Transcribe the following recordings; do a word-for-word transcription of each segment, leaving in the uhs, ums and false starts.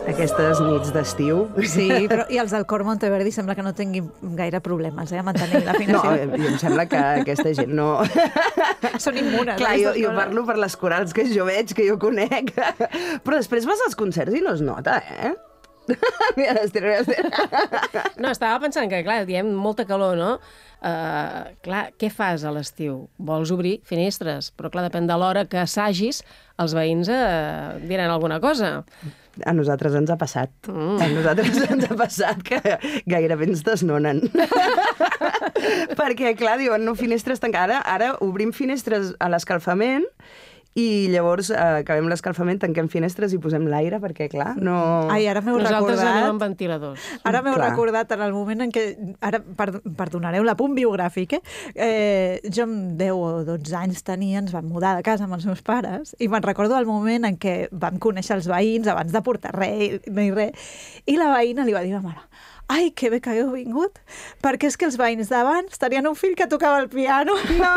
aquestes nits d'estiu. Sí, però i els del Cor Monteverdi sembla que no tinguin gaire problemes, eh, a mantenir l'afinació. No, eh, em sembla que aquesta gent no... Són immunes. Clar, jo, aquestes jo coses. parlo per les corals que jo veig, que jo conec. Però després vas als concerts i no es nota, eh? Mira, Esther, Esther. No, estava pensant que, clar, diem molta calor, no? Uh, clar, què fas a l'estiu? Vols obrir finestres, però clar, depèn de l'hora que assagis, els veïns uh, diran alguna cosa. A nosaltres ens ha passat. Mm. A nosaltres ens ha passat que gairebé ens desnonen. Perquè, clar, diuen, no, finestres tancades. Ara, ara obrim finestres a l'escalfament i llavors eh, acabem l'escalfament, tanquem finestres i posem l'aire, perquè, clar, no... Ai, ara m'heu Nosaltres recordat... anem amb ventiladors. Ara m'heu Clar. recordat en el moment en què... Ara, per, perdonareu l'apunt biogràfic, eh? eh? Jo amb deu o dotze anys tenia, ens vam mudar de casa amb els meus pares i me'n recordo el moment en què vam conèixer els veïns abans de portar res ni res. I la veïna li va dir a ma mare: ai, que bé que heu vingut, perquè és que els veïns d'abans tenien un fill que tocava el piano. No!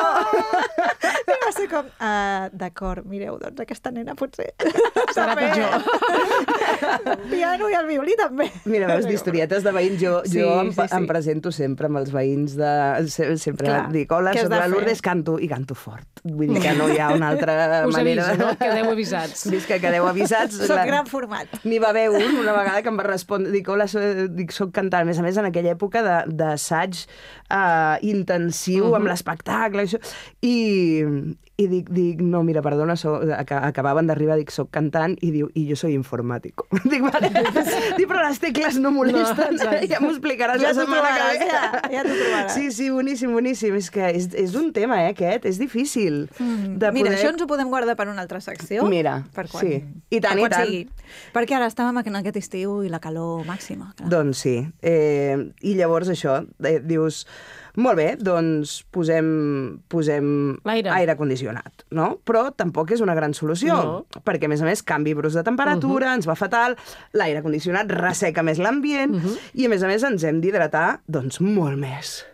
I va ser com, uh, d'acord, mireu, doncs aquesta nena potser... Serà també. pitjor. El piano i el violí també. Mira, veus, d'historietes de veïns, jo, Sí, jo em, sí, sí. em presento sempre amb els veïns de... se- Sempre Clar, dic, hola, què has soc de la fer? Lourdes, canto, i canto fort. Vull dir que no hi ha una altra Us manera... aviso, no? Quedeu avisats. Vist que quedeu avisats. Soc la- gran format. N'hi va haver un, una vegada, que em va respondre, dic, hola, soc, dic, soc cantant. A més a més, en aquella època de- d'assaig uh, intensiu, uh -huh. amb l'espectacle, això, i, i dic, dic, no, mira, perdona, so, acabaven d'arribar, dic, soc cantant, i diu, i jo soy informàtico. Dic, vale, dic, però les tecles no molesten, No, ja m'ho explicaràs Ja la t'ho setmana que trobaràs, ve. ja, ja t'ho trobaràs. Sí, sí, boníssim, boníssim. És que és, és un tema, eh, aquest, és difícil. Mm. de Mira, poder... això ens ho podem guardar per una altra secció. Mira, per quan, sí. I tant, per i quan tant. sigui. Perquè ara estàvem en aquest estiu i la calor màxima. Clar. Doncs sí. Eh, I llavors això, eh, dius, molt bé, doncs posem, posem L'aire. aire condicionat, no? Però tampoc és una gran solució, No. perquè, a més a més, canvi brusc de temperatura, uh -huh. ens va fatal, l'aire condicionat resseca més l'ambient, uh -huh. i, a més a més, ens hem d'hidratar, doncs, molt més.